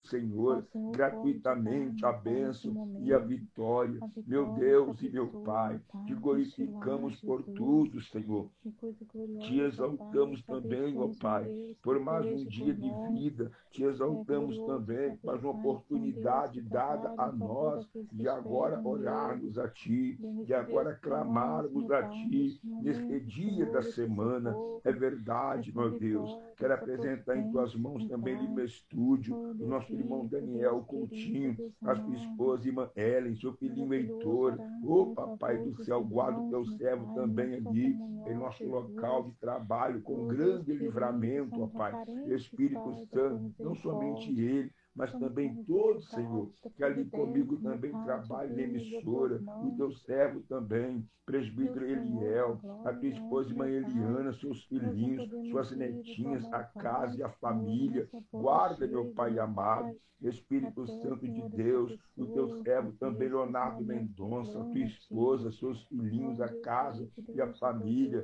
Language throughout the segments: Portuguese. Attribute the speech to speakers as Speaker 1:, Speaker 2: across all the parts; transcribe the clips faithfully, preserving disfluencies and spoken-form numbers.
Speaker 1: Senhor, gratuitamente a bênção e a vitória. Meu Deus e meu Pai, te glorificamos por tudo, Senhor. Te exaltamos também, ó Pai, por mais um dia de vida. Te exaltamos também por mais uma oportunidade dada a nós de agora orarmos a Ti, de agora clamarmos a Ti neste dia da semana. É verdade, meu Deus. Quero apresentar em Tuas mãos também ali no estúdio o nosso irmão Daniel Coutinho, a sua esposa, irmã Ellen, seu filhinho Heitor. Ô Papai do céu, guarda o Teu servo também ali em nosso local de trabalho, com grande livramento, ó Pai. Espírito Santo, não somente ele, mas também todos, Senhor, que ali comigo também trabalham na emissora, o Teu servo também, presbítero Eliel, a Tua esposa, irmã Eliana, seus filhinhos, suas netinhas, a casa e a família. Guarda, meu Pai amado, Espírito Santo de Deus, o Teu servo também, Leonardo Mendonça, a Tua esposa, seus filhinhos, a casa e a família.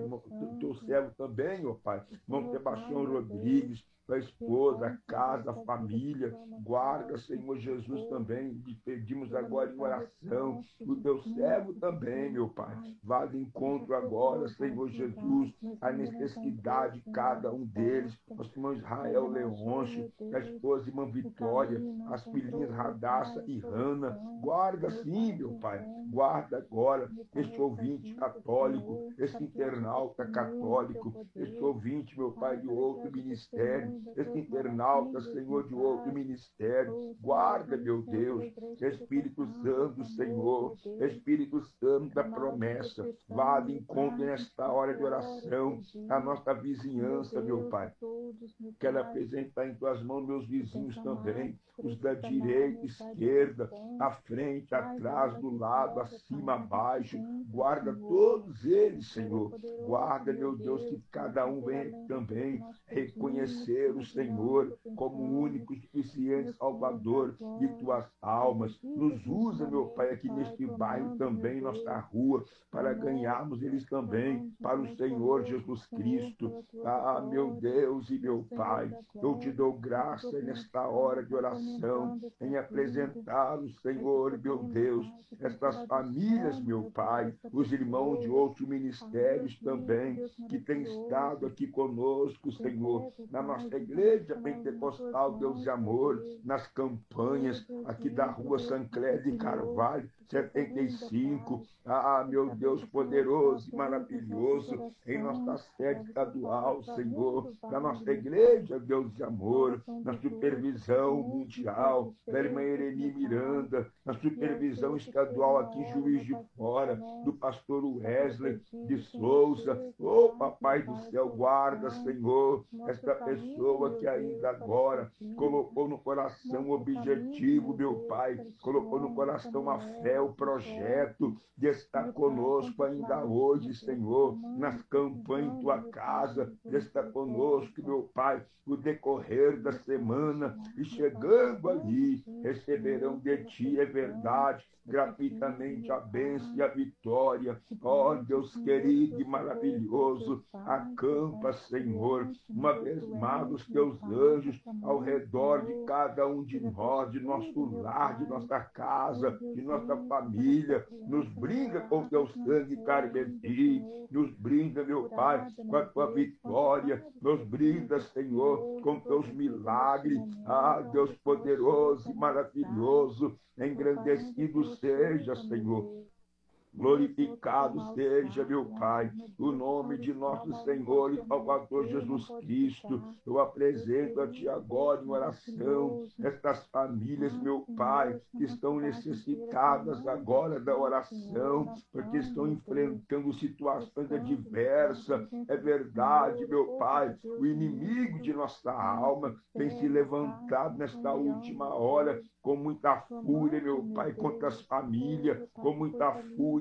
Speaker 1: O Teu servo também, ó Pai, irmão Sebastião Rodrigues, a esposa, a casa, a família. Guarda, Senhor Jesus, também. Te pedimos agora em oração. O Teu servo também, meu Pai. Vá de encontro agora, Senhor Jesus, a necessidade de cada um deles. Nosso irmão Israel Leôncio, a esposa, irmã Vitória, as filhinhas Radassa e Rana. Guarda sim, meu Pai. Guarda agora este ouvinte católico, este internauta católico, este ouvinte, meu Pai, de outro ministério, este internauta, Senhor, de outro ministério. Guarda, meu Deus, Espírito Santo, Senhor, Espírito Santo da promessa. Vá de encontro nesta hora de oração a nossa vizinhança, meu Pai. Quero apresentar em Tuas mãos meus vizinhos também, os da direita, esquerda, à frente, atrás, do lado, acima, abaixo. Guarda todos eles, Senhor. Guarda, meu Deus, que cada um venha também reconhecer o Senhor como o único, suficiente Salvador de tuas almas. Nos usa, meu Pai, aqui neste bairro também, nossa rua, para ganharmos eles também para o Senhor Jesus Cristo. Ah, meu Deus e meu Pai, eu te dou graça nesta hora de oração, em apresentar o Senhor, meu Deus, estas famílias, meu Pai, os irmãos de outros ministérios também, que têm estado aqui conosco, Senhor, na nossa igreja pentecostal, Deus de amor, nas campanhas aqui da rua Sancler de Carvalho, setenta e cinco. Ah, meu Deus poderoso e maravilhoso, em nossa sede estadual, Senhor, da nossa igreja, Deus de amor, na supervisão mundial, da irmã Ereni Miranda, na supervisão estadual aqui em Juiz de Fora, do pastor Wesley de Souza. Oh, Papai do céu, guarda, Senhor, esta pessoa que ainda agora colocou no coração o objetivo, meu Pai, colocou no coração a fé, o projeto de estar conosco ainda hoje, Senhor, nas campanhas em Tua casa, de estar conosco, meu Pai, no decorrer da semana, e chegando ali, receberão de Ti, é verdade, gratuitamente a bênção e a vitória. Ó Deus querido e maravilhoso, acampa, Senhor, uma vez mais os Teus anjos ao redor de cada um de nós, de nosso lar, de nossa casa, de nossa família. Nos brinda com Teu sangue carmesí, nos brinda, meu Pai, com a Tua vitória, nos brinda, Senhor, com Teus milagres. Ah, Deus poderoso e maravilhoso, engrandecido seja, Senhor. Glorificado seja, meu Pai, o nome de nosso Senhor e Salvador Jesus Cristo. Eu apresento a Ti agora em oração estas famílias, meu Pai, que estão necessitadas agora da oração, porque estão enfrentando situações adversas. É verdade, meu Pai, o inimigo de nossa alma tem se levantado nesta última hora com muita fúria, meu Pai, contra as famílias, com muita fúria,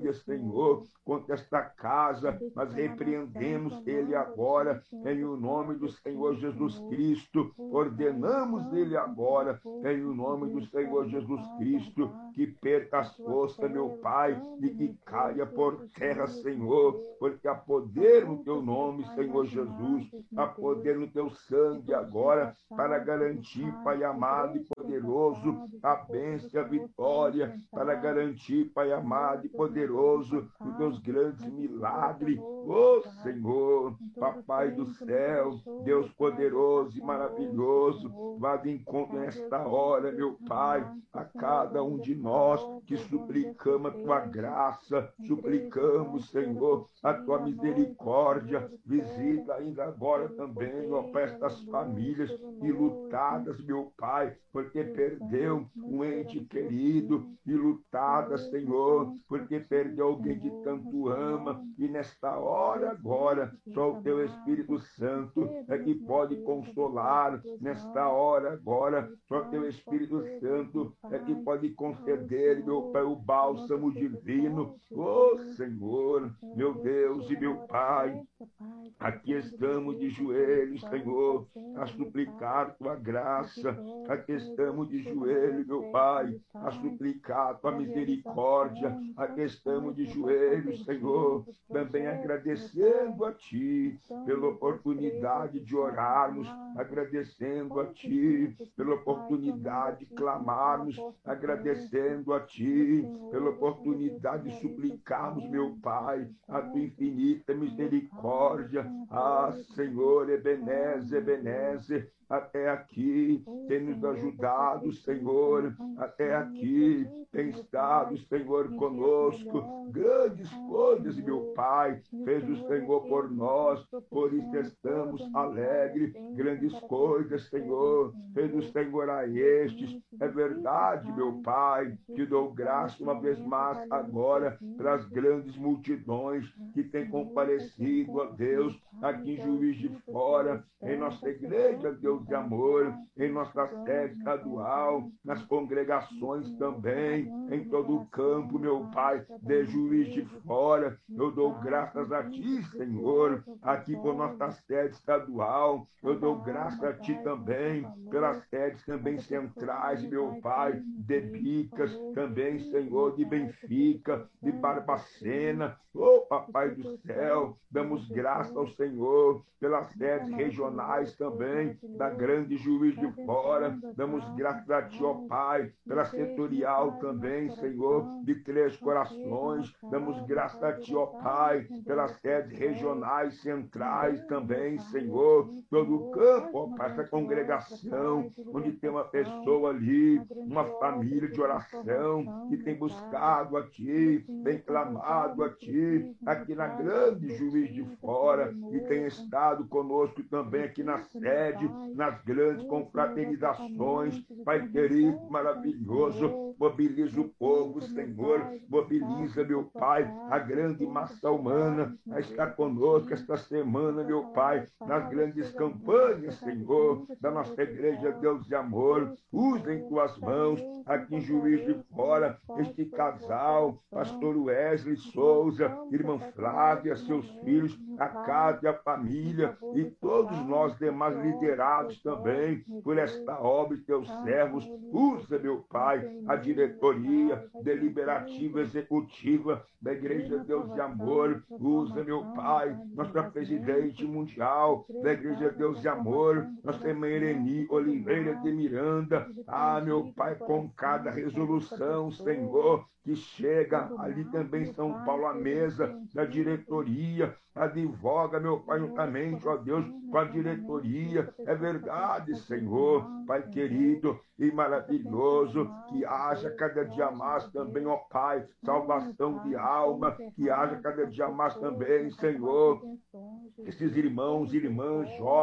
Speaker 1: aleluia, Senhor, contra esta casa, nós repreendemos ele agora, em o nome do Senhor Jesus Cristo, ordenamos ele agora, em o nome do Senhor Jesus Cristo, que perca as forças, meu Pai, e que caia por terra, Senhor, porque há poder no teu nome, Senhor Jesus, há poder no teu sangue agora, para garantir, Pai amado e poderoso, a bênção e a vitória, para garantir, Pai amado e poderoso, os teus grandes milagres, ô Senhor, Papai do céu, Deus poderoso e maravilhoso, vá de encontro nesta hora, meu Pai, a cada um de nós que suplicamos a tua graça, suplicamos, Senhor, a tua misericórdia, visita ainda agora também, ó, para estas famílias ilutadas, meu Pai, porque perdeu um ente querido, ilutada, Senhor, porque perdeu alguém que tanto ama, e nesta hora agora, só o teu Espírito Santo é que pode consolar, nesta hora agora, só o teu Espírito Santo é que pode conceder, meu Pai, o bálsamo divino, ô Senhor, meu Deus e meu Pai, aqui estamos de joelhos, Senhor, a suplicar tua graça, aqui estamos de joelhos, meu Pai, a suplicar tua misericórdia, aqui estamos de joelhos, Senhor, também agradecendo a ti pela oportunidade de orarmos, agradecendo a ti pela oportunidade de clamarmos, agradecendo a ti pela oportunidade de suplicarmos, meu Pai, a tua infinita misericórdia. Ah, Senhor, Ebenezer, Ebenezer, até aqui tem nos ajudado, Senhor, até aqui tem estado, Senhor, conosco, grandes coisas, meu Pai, fez o Senhor por nós, por isso estamos alegres, grandes coisas, Senhor, fez o Senhor a estes, é verdade, meu Pai, te dou graça uma vez mais agora, pelas grandes multidões que têm comparecido, ó Deus, aqui em Juiz de Fora, em nossa igreja, Deus de amor, em nossa sede estadual, nas congregações também, em todo o campo, meu Pai, de Juiz de Fora, eu dou graças a Ti, Senhor, aqui por nossa sede estadual, eu dou graças a Ti também, pelas sedes também centrais, meu Pai, de Bicas, também, Senhor, de Benfica, de Barbacena, oh, Papai do céu, damos graças ao Senhor, pelas sedes regionais também, da grande Juiz de Fora, damos graças a Ti, ó Pai, pela setorial também, Senhor, de Três Corações, damos graças a Ti, ó Pai, pelas sedes regionais, centrais também, Senhor, todo o campo, ó Pai, essa congregação, onde tem uma pessoa ali, uma família de oração, que tem buscado a Ti, tem clamado a Ti, aqui na grande Juiz de Fora, e tem estado conosco também aqui na sede, nas grandes confraternizações, Pai querido, maravilhoso, mobiliza o povo, Senhor, mobiliza, meu Pai, a grande massa humana, a estar conosco esta semana, meu Pai, nas grandes campanhas, Senhor, da nossa igreja, Deus de amor, usa em Tuas mãos, aqui em Juiz de Fora, este casal, pastor Wesley Souza, irmã Flávia, seus filhos, a casa e a família, e todos nós demais liderados também por esta obra de Teus servos, usa, meu Pai, a diretoria deliberativa executiva da Igreja Deus de Amor, usa, meu Pai, nossa presidente mundial da Igreja Deus de Amor, nossa irmã Ireni Oliveira de Miranda, ah, meu Pai, com cada resolução, Senhor, que chega ali também em São Paulo à mesa da diretoria, advoga, meu Pai, juntamente, ó Deus, com a diretoria, é verdade, Senhor, Pai querido e maravilhoso, que haja cada dia mais também, ó Pai, salvação de alma, que haja cada dia mais também, Senhor, esses irmãos e irmãs jovens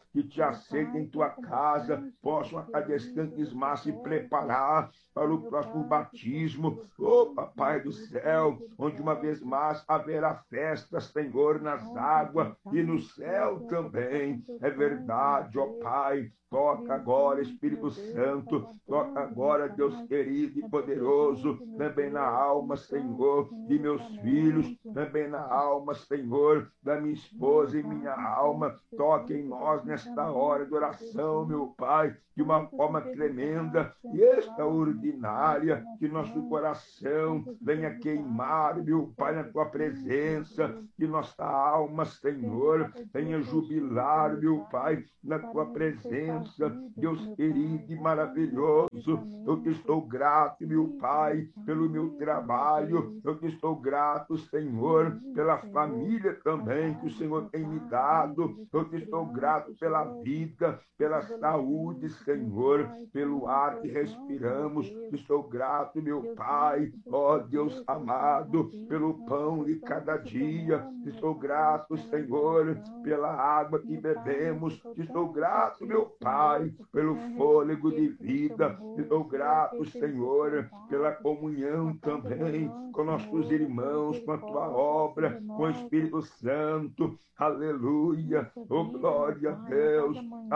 Speaker 1: que te aceitem em tua casa, possam a cada instante se preparar para o próximo batismo. Ô, Papai do céu, onde uma vez mais haverá festa, Senhor, nas águas e no céu também. É verdade, ó Pai. Toca agora, Espírito Santo, toca agora, Deus querido e poderoso, também na alma, Senhor, de meus filhos, também na alma, Senhor, da minha esposa e minha alma. Toque em nós nesta hora de oração, meu Pai, de uma forma tremenda e extraordinária, que nosso coração venha queimar, meu Pai, na tua presença, que nossa alma, Senhor, venha jubilar, meu Pai, na tua presença. Deus querido e maravilhoso, eu te estou grato, meu Pai, pelo meu trabalho, eu te estou grato, Senhor, pela família também que o Senhor tem me dado, eu te estou grato pela vida, pela saúde, Senhor, pelo ar que respiramos, te estou grato, meu Pai, ó Deus amado, pelo pão de cada dia, te estou grato, Senhor, pela água que bebemos, te estou grato, meu Pai, Pai, pelo fôlego de vida. Estou grato, Senhor, pela comunhão também com nossos irmãos, com a tua obra, com o Espírito Santo. Aleluia. Oh, glória a Deus.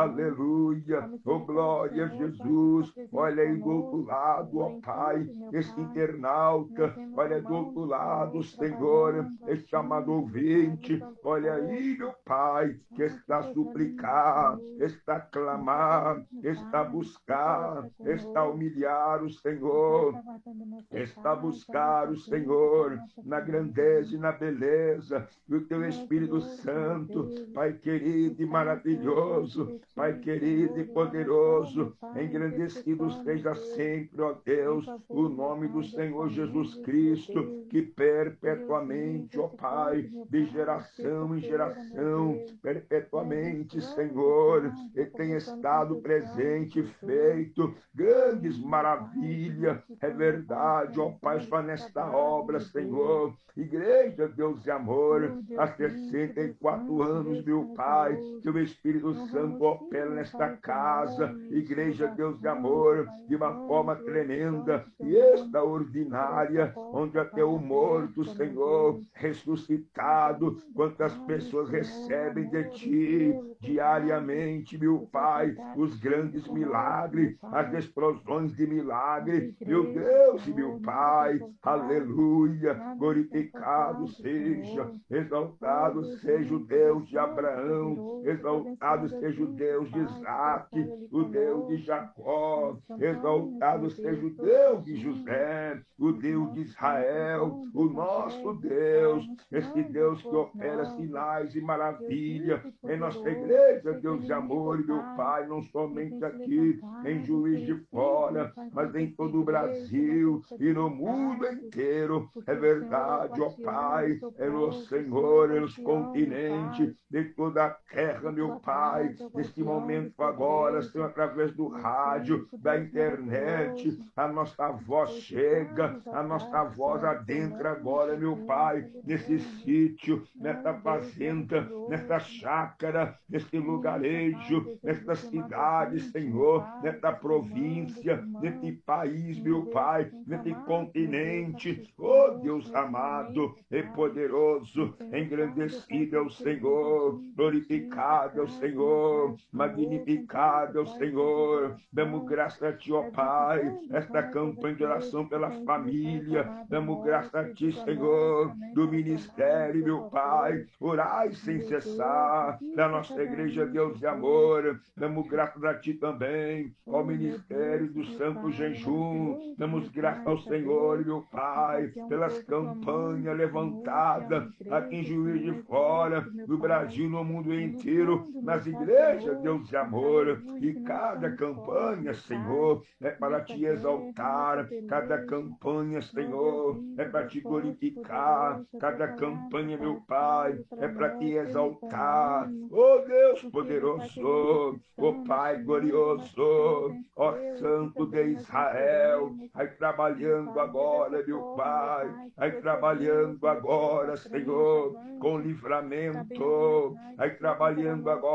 Speaker 1: Aleluia. Oh, glória a Jesus. Olha aí do outro lado, ó Pai, esse internauta. Olha do outro lado, Senhor, este amado ouvinte. Olha aí, meu Pai, que está a suplicar, está a clamar, está a buscar, está a humilhar o Senhor, está a buscar o Senhor na grandeza e na beleza do teu Espírito Santo, Pai querido e maravilhoso, Pai querido e poderoso, engrandecido seja sempre, ó Deus, o nome do Senhor Jesus Cristo, que perpetuamente, ó Pai, de geração em geração, perpetuamente, Senhor, e tem estado presente e feito grandes maravilhas. É verdade, ó Pai, só nesta obra, Senhor. Igreja, Deus de amor, há sessenta e quatro anos, meu Pai, teu Espírito Santo opera nesta casa. Igreja, Deus de amor, de uma forma tremenda e extraordinária, onde até o morto, Senhor, ressuscitado, quantas pessoas recebem de ti diariamente, meu Pai, os grandes milagres, as explosões de milagre, meu Deus e meu Pai, aleluia, glorificado seja, exaltado seja o Deus de Abraão, exaltado seja o Deus de Isaac, o Deus de Jacó, exaltado seja o Deus de José, o Deus de Israel, o nosso Deus, esse Deus que opera sinais e maravilha em nossa igreja, Deus de amor, meu Pai, não somente aqui em Juiz de Fora, mas em todo o Brasil e no mundo inteiro. É verdade, ó Pai, é no Senhor, é nos continentes de toda a terra, meu Pai, neste momento agora, Senhor, através do rádio, da internet, a nossa voz chega, a nossa voz adentra agora, meu Pai, nesse sítio, nesta fazenda, nesta chácara, neste lugarejo, nesta cidade, Senhor, nesta província, neste país, meu Pai, neste continente. Oh, Deus amado e poderoso, engrandecido é o Senhor, glorificado é o Senhor, magnificado é o Senhor. Damos graça a Ti, ó Pai, esta campanha de oração pela família. Damos graça a Ti, Senhor, do ministério, meu Pai. Orai sem cessar da nossa igreja, Deus de amor. Damos graças a Ti também, ao ministério do Santo Jejum. Damos graças ao Senhor, meu Pai, pelas campanhas levantadas aqui em Juiz de Fora, no Brasil, no mundo inteiro, nas igrejas, Deus de amor. E cada campanha, Senhor, é para Te exaltar. Cada campanha, Senhor, é para Te glorificar. Cada campanha, meu Pai, é para Te exaltar. Oh Deus poderoso, oh Pai glorioso, ó Santo de Israel, aí trabalhando agora, meu Pai, aí trabalhando agora, Senhor, com livramento, aí trabalhando agora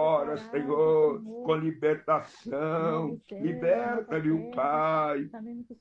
Speaker 1: agora, Senhor, com libertação. Liberta, meu Pai.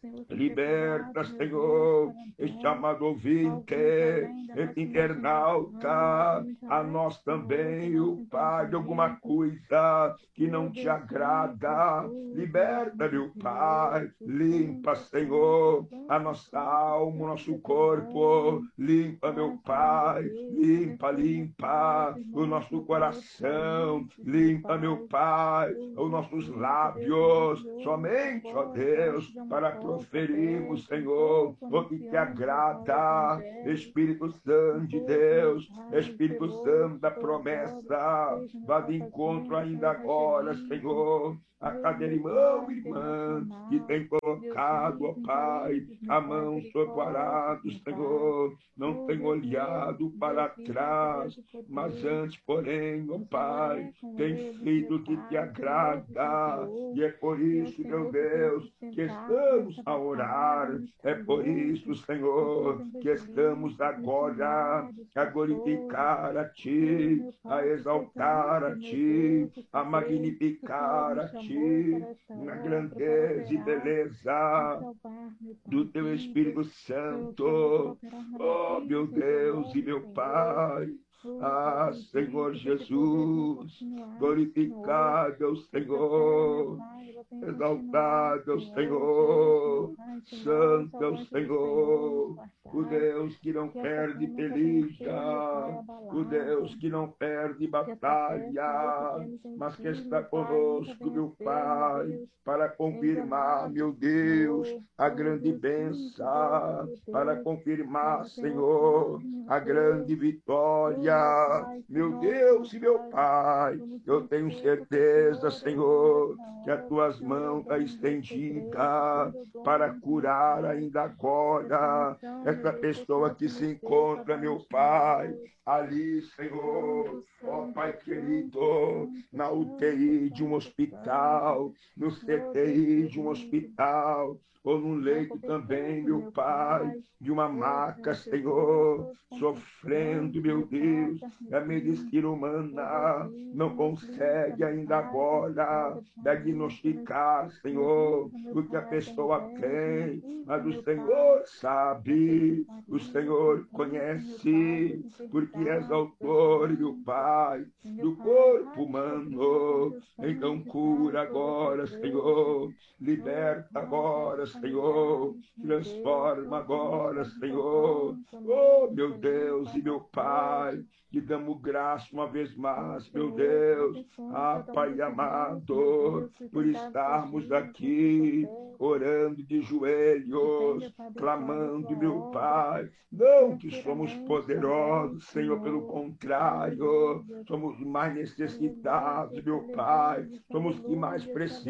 Speaker 1: Liberta, Senhor, este amado ouvinte, este internauta, a nós também, o Pai, de alguma coisa que não te agrada. Liberta, meu Pai. Limpa, Senhor, a nossa alma, o nosso corpo. Limpa, meu Pai. Limpa, limpa o nosso coração. Limpa, meu Pai, os nossos lábios. Somente, ó Deus, para proferirmos, Senhor, o que te agrada. Espírito Santo de Deus, Espírito Santo da promessa, vá de encontro ainda agora, Senhor, a cada irmão e irmã que tem colocado, ó Pai, a mão sobre o arado, Senhor, não tem olhado para trás, mas antes, porém, ó Pai, tem feito o que te agrada, e é por isso, meu Deus, que estamos a orar, é por isso, Senhor, que estamos agora a glorificar a Ti, a exaltar a Ti, a magnificar a Ti, na grandeza e beleza do Teu Espírito Santo. Oh, meu Deus e meu Pai. Ah, Senhor Jesus, glorificado é o Senhor, exaltado é o Senhor, santo é o Senhor, o Deus que não perde peleja, o Deus que não perde batalha, mas que está conosco, meu Pai, para confirmar, meu Deus, a grande bênção, para confirmar, Senhor, a grande vitória. Meu Deus e meu Pai, eu tenho certeza, Senhor, que as tuas mãos estão estendidas para curar ainda agora essa pessoa que se encontra, meu Pai, ali, Senhor, ó Pai querido, na U T I de um hospital, no C T I de um hospital, ou no leito também, meu Pai, de uma maca, Senhor, sofrendo, meu Deus, a medicina humana não consegue ainda agora diagnosticar, Senhor, o que a pessoa tem, mas o Senhor sabe, o Senhor conhece, porque és autor, meu Pai, do corpo humano. Então cura agora, Senhor, liberta agora, Senhor, transforma agora, Senhor. Oh, meu Deus e meu Pai, te damos graça uma vez mais, meu Deus, ah, Pai amado, por estarmos aqui orando de joelhos, clamando, meu Pai. Não que somos poderosos, Senhor, pelo contrário, somos mais necessitados, meu Pai, somos que mais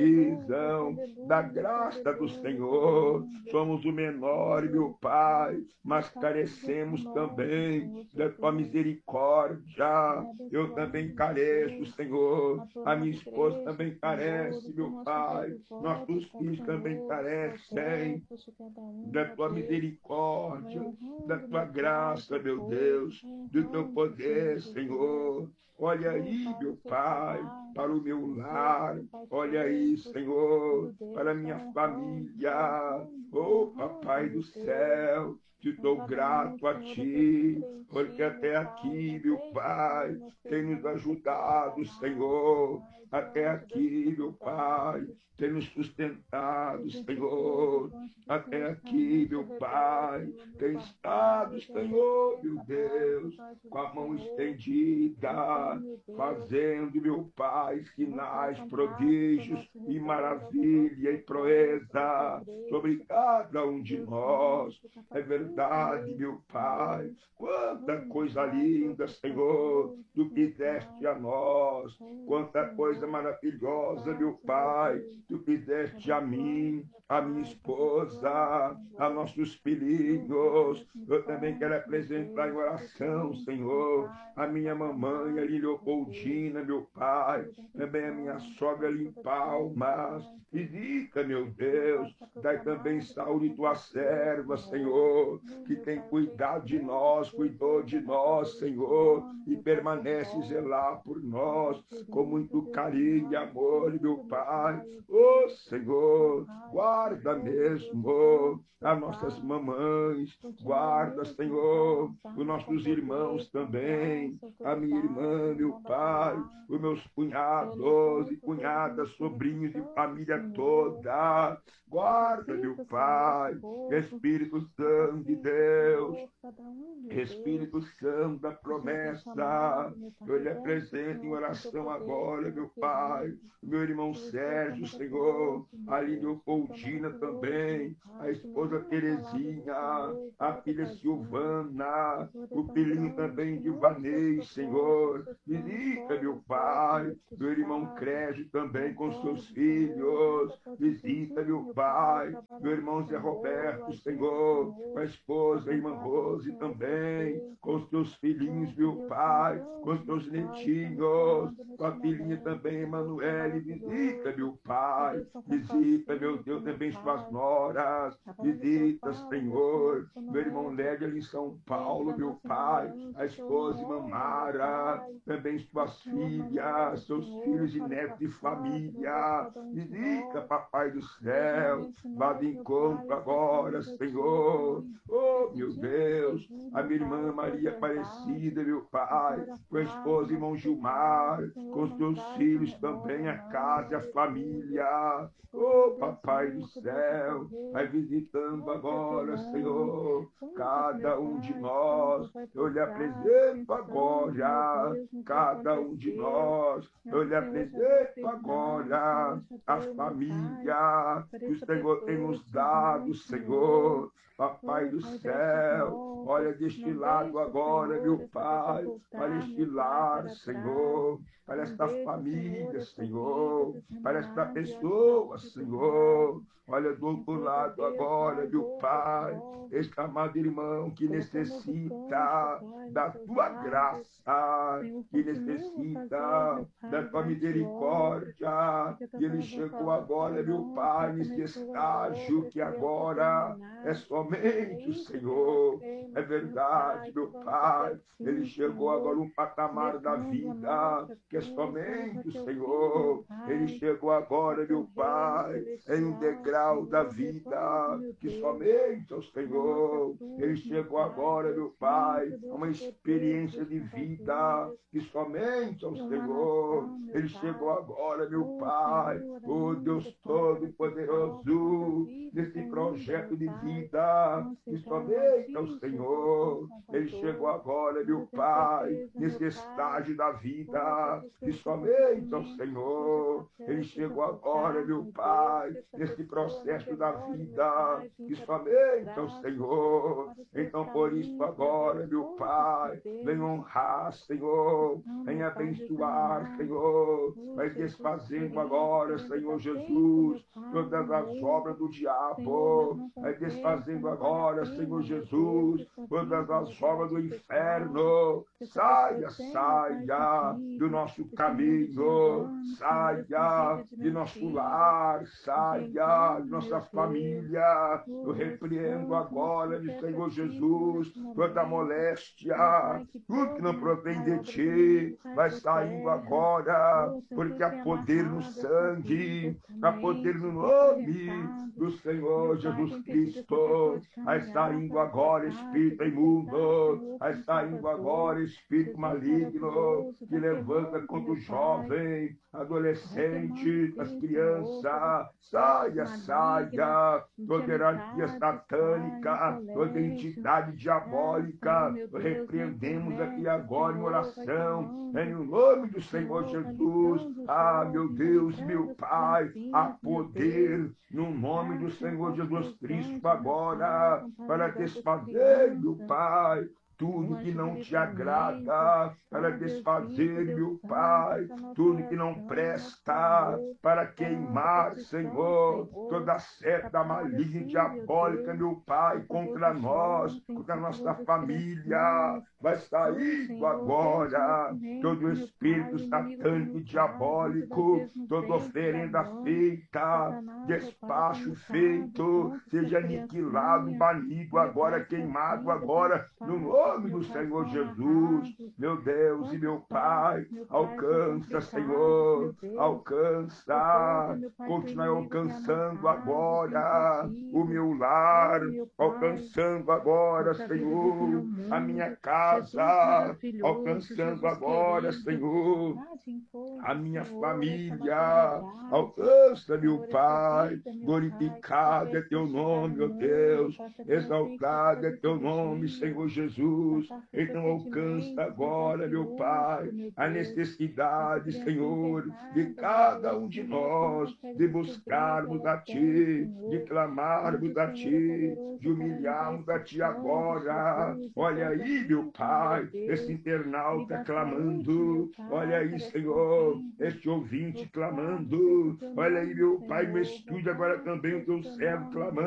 Speaker 1: precisam da graça do Senhor, somos o menor, meu Pai, mas carecemos também da tua misericórdia. Eu também careço, Senhor, a minha esposa também carece, meu Pai, nossos filhos também carecem da tua misericórdia, da tua graça, meu Deus, do teu poder, Senhor. Olha aí, meu Pai, para o meu lar. Olha aí, Senhor, para a minha família. Oh, Papai do céu, te dou grato a Ti, porque até aqui, meu Pai, tem nos ajudado, Senhor. Até aqui, meu Pai, tem nos sustentado, Senhor. Até aqui, meu Pai, tem estado, Senhor, meu Deus, com a mão estendida, fazendo, meu Pai, sinais, prodígios e maravilha e proeza sobre cada um de nós. É verdade, meu Pai, quanta coisa linda, Senhor, tu fizeste a nós, quanta coisa maravilhosa, meu Pai, tu fizeste a mim, a minha esposa, a nossos filhinhos. Eu também quero apresentar em oração, Senhor, a minha mamãe ali ali Leopoldina, meu Pai, também a minha sogra ali em Palmas. Visita, meu Deus, dai também saúde tua serva, Senhor, que tem cuidado de nós, cuidou de nós, Senhor, e permanece zelar por nós com muito carinho e amor, meu Pai. Ô Senhor, guarda mesmo as nossas mamães, guarda, Senhor, os nossos irmãos também, a minha irmã, meu pai, os meus cunhados e cunhadas, sobrinhos e família toda. Guarda, meu Pai, Espírito Santo de Deus, Espírito Santo da promessa, eu lhe apresento em oração agora, meu Pai, meu irmão Sérgio, Senhor, a Leopoldina também, a esposa Terezinha, a filha Silvana, o filhinho também de Vanei, Senhor, visita, meu Pai, meu irmão Crégio também com seus filhos, visita, meu Pai, meu irmão Zé Roberto, Senhor, com a esposa, a irmã Rose também, com os teus filhinhos, meu Pai, com os teus netinhos, com a filhinha também, Emanuele, visita, meu Pai, visita, meu Deus, também suas noras, visita, Senhor, meu irmão Lédio ali em São Paulo, meu Pai, a esposa, irmã Mara, também suas filhas, seus filhos e netos de família, visita, Papai do céu, vá de encontro agora, Senhor, oh, meu Deus, a minha irmã Maria Aparecida, meu Pai, com a esposa, irmão Gilmar, com os teus filhos também, a casa e a família, oh, Papai do céu, vai visitando agora, Senhor, cada um de nós, eu lhe apresento agora, cada um de nós, eu lhe apresento agora, a família que o Senhor tem nos dado, Senhor, Papai do céu, olha deste lado agora, meu Pai, olha este lar, Senhor, para esta família, Senhor, para esta pessoa, Senhor, olha do outro lado agora, meu Pai, este amado irmão que necessita da tua graça, que necessita da tua misericórdia, e ele chegou agora, meu Pai, nesse estágio que agora é somente o Senhor, é verdade, meu Pai, ele chegou agora no patamar da vida, que é somente o Senhor, ele chegou agora, meu Pai, em um degrau da vida, que somente o Senhor, ele chegou agora, meu Pai, a uma experiência de vida, que somente ao Senhor, ele chegou agora, meu Pai, o Deus Todo-Poderoso, nesse projeto de vida, que somente ao Senhor, ele chegou agora, meu Pai, nesse estágio da vida, que somente ao Senhor, ele chegou agora, meu Pai, nesse processo da vida, que somente ao Senhor, então por isso agora, meu Pai, vem honrar, Senhor, vem abençoar, Senhor, vai desfazendo agora, Senhor Jesus, todas as obras do diabo, vai desfazendo agora, Senhor Jesus, todas as obras do inferno, saia, saia do nosso caminho, saia de nosso lar, saia de nossa família, eu repreendo agora, de Senhor Jesus, toda moléstia, tudo que não provém de ti, vai saindo agora, porque há poder no sangue, há poder no nome do Senhor Jesus Cristo, vai saindo agora espírito imundo, vai saindo agora espírito maligno, que levanta contra o jovem, adolescente, as crianças, saia, saia, toda hierarquia satânica, toda entidade diabólica, repreendemos aqui agora em oração, em nome do Senhor Jesus. Ah, meu Deus, meu Pai, há poder no nome do Senhor Jesus Cristo agora, para desfazer, meu Pai, tudo que não te agrada, para desfazer, meu Pai, tudo que não presta, para queimar, Senhor, toda seta maligna e diabólica, meu Pai, contra nós, contra a nossa família, vai saindo agora todo espírito satânico e diabólico, toda oferenda feita, despacho feito, seja aniquilado, banido agora, queimado agora, no nome do Senhor Jesus. Meu Deus e meu Pai, alcança, Senhor, alcança, continue alcançando agora o meu lar, alcançando agora, Senhor, a minha casa, alcançando agora, Senhor, a minha família, alcança, meu Pai, glorificado é teu nome, meu Deus, exaltado é teu nome, Senhor Jesus. Então alcança agora, meu Pai, a necessidade, Senhor, de cada um de nós, de buscarmos a Ti, de clamarmos a Ti, de humilharmos a Ti agora. Olha aí, meu Pai, esse internauta clamando, olha aí, Senhor, este ouvinte clamando, olha aí, meu Pai, no estúdio agora também o teu servo clamando.